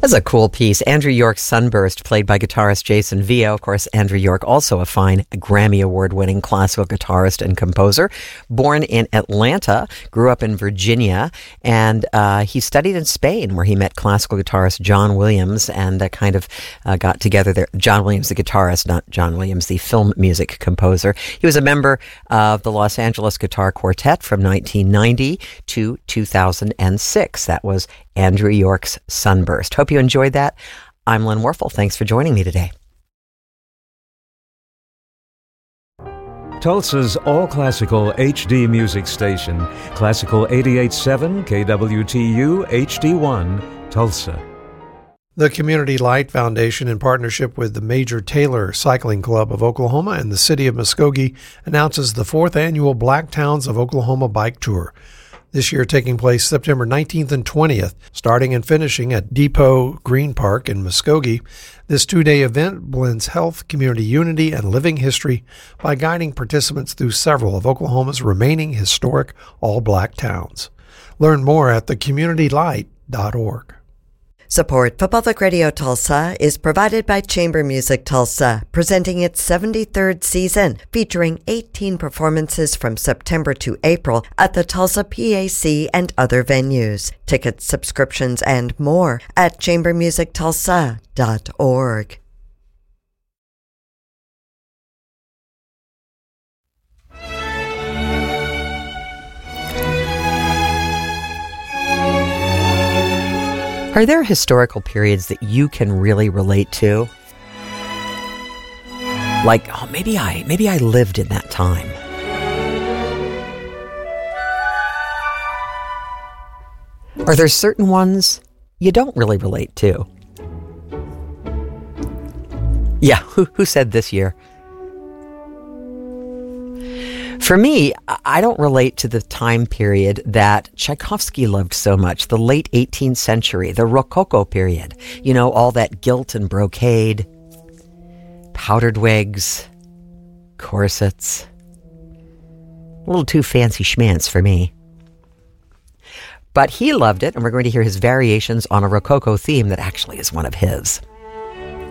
That's a cool piece. Andrew York's Sunburst, played by guitarist Jason Vio. Of course, Andrew York, also a fine Grammy Award-winning classical guitarist and composer. Born in Atlanta, grew up in Virginia, and he studied in Spain, where he met classical guitarist John Williams and got together there. John Williams, the guitarist, not John Williams, the film music composer. He was a member of the Los Angeles Guitar Quartet from 1990 to 2006. That was Andrew York's Sunburst. Hope you enjoyed that. I'm Len Werfel. Thanks for joining me today. Tulsa's all-classical HD music station, Classical 88.7 KWTU HD1, Tulsa. The Community Light Foundation, in partnership with the Major Taylor Cycling Club of Oklahoma and the city of Muskogee, announces the 4th annual Black Towns of Oklahoma Bike Tour. This year taking place September 19th and 20th, starting and finishing at Depot Green Park in Muskogee. This two-day event blends health, community unity, and living history by guiding participants through several of Oklahoma's remaining historic all-black towns. Learn more at thecommunitylight.org. Support for Public Radio Tulsa is provided by Chamber Music Tulsa, presenting its 73rd season, featuring 18 performances from September to April at the Tulsa PAC and other venues. Tickets, subscriptions, and more at chambermusictulsa.org. Are there historical periods that you can really relate to? Like, maybe I lived in that time. Are there certain ones you don't really relate to? Yeah, who said this year? For me, I don't relate to the time period that Tchaikovsky loved so much, the late 18th century, the Rococo period. You know, all that gilt and brocade, powdered wigs, corsets. A little too fancy schmancy for me. But he loved it, and we're going to hear his variations on a Rococo theme that actually is one of his.